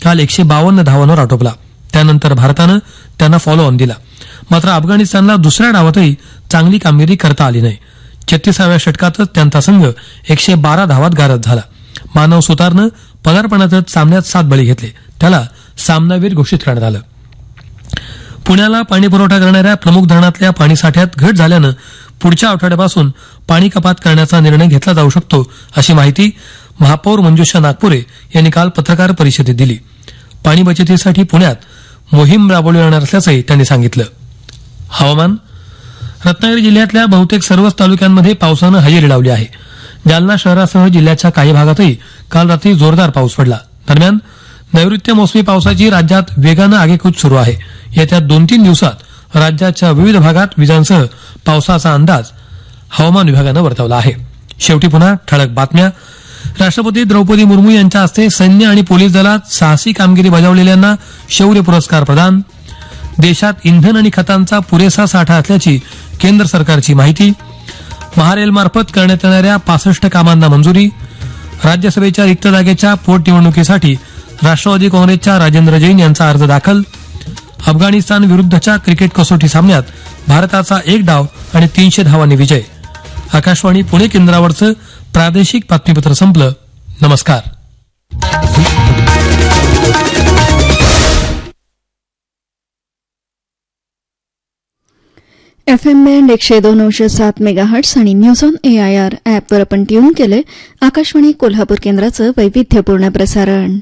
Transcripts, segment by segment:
काल 152 धावांवर आटोपला. त्यानंतर भारतानं त्यांना फॉलो ऑन दिला. मात्र अफगाणिस्तानला दुसऱ्या डावातही चांगली कामगिरी करता आली नाही. 36व्या षटकातच त्यांचा संघ 112 धावात गारद झाला. मानव सुतारनं पदार्पणातच सामन्यात 7 बळी घेतले. त्याला सामनावीर घोषित करण्यात आलं. पुण्याला पाणी पुरवठा करणाऱ्या प्रमुख धरणातल्या पाणीसाठ्यात घट झाल्यानं पुढच्या आठवड्यापासून पाणी कपात करण्याचा निर्णय घेतला जाऊ शकतो, अशी माहिती महापौर मंजुषा नागपुरे यांनी काल पत्रकार परिषदेत दिली. पाणी बचतीसाठी पुण्यात मोहीम राबवली जाणार असल्याचंही त्यांनी सांगितलं. हवामान. रत्नागिरी जिल्ह्यातल्या बहुतेक सर्वच तालुक्यांमध्ये पावसानं हजेरी लावली आहे. जालना शहरासह जिल्ह्याच्या काही भागातही काल रात्री जोरदार पाऊस पडला. दरम्यान नैऋत्य मोसमी पावसाची राज्यात वेगानं आगेकूच सुरू आहे. येत्या 2-3 दिवसात राज्याच्या विविध भागात विजांसह पावसाचा अंदाज हवामान विभागानं वर्तवला आहे. शेवटी पुन्हा ठळक बातम्या. राष्ट्रपती द्रौपदी मुर्मू यांच्या हस्ते सैन्य आणि पोलीस दलात साहसी कामगिरी बजावलेल्यांना शौर्य पुरस्कार प्रदान. देशात इंधन आणि खतांचा पुरेसा साठा असल्याची केंद्र सरकारची माहिती. महारेलमार्फत करण्यात येणाऱ्या 65 कामांना मंजुरी. राज्यसभेच्या रिक्त जागेच्या पोटनिवडणुकीसाठी राष्ट्रवादी काँग्रेसच्या राजेंद्र जैन यांचा अर्ज दाखल. अफगाणिस्तान विरुद्धच्या क्रिकेट कसोटी सामन्यात भारताचा 1 डाव आणि 300 धावांनी विजय. आकाशवाणी पुणे केंद्रावरचं प्रादेशिक बातमीपत्र संपलं. नमस्कार. FM बँड 102.7 मेगाहर्ट्स आणि न्यूज ऑन AIR ॲपवर आपण ट्यून केले आकाशवाणी कोल्हापूर केंद्राचं वैविध्यपूर्ण प्रसारण.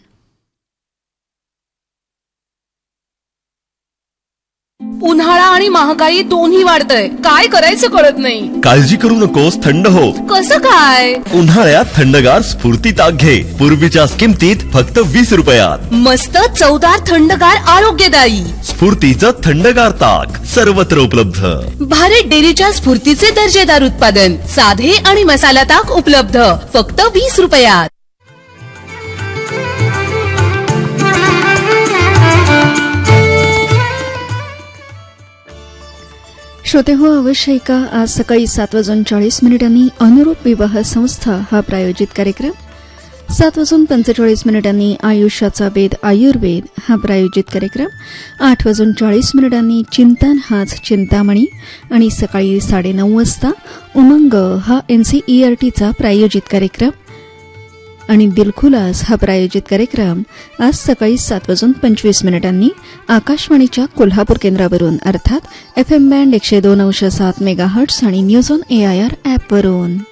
उन्हाळा आणि महागाई दोन्ही वाढतंय. काय करायचं कळत नाही. काळजी करू नकोस, थंड हो. कसं काय? उन्हाळ्यात थंडगार स्फूर्ती ताक घे. पूर्वीच्या किमतीत फक्त 20 रुपयात. मस्त चवदार थंडगार आरोग्यदायी स्फूर्तीचं थंडगार ताक सर्वत्र उपलब्ध. भारत डेअरीच्या स्फूर्तीचे दर्जेदार उत्पादन साधे आणि मसाला ताक उपलब्ध फक्त 20 रुपयात. श्रोते हो, अवश्य ऐका. आज सकाळी 7:40 अनुरूप विवाह संस्था हा प्रायोजित कार्यक्रम. 7:45 आयुष्याचा वेद आयुर्वेद हा प्रायोजित कार्यक्रम. 8:40 चिंतन हाच चिंतामणी आणि सकाळी 9:30 वाजता उमंग हा NCERTचा प्रायोजित कार्यक्रम आणि दिलखुलास हा प्रायोजित कार्यक्रम आज सकाळी 7:25 आकाशवाणीच्या कोल्हापूर केंद्रावरून अर्थात FM बँड 102.7 मेगाहर्ट्स आणि न्यूज ऑन AIR ॲपवरून.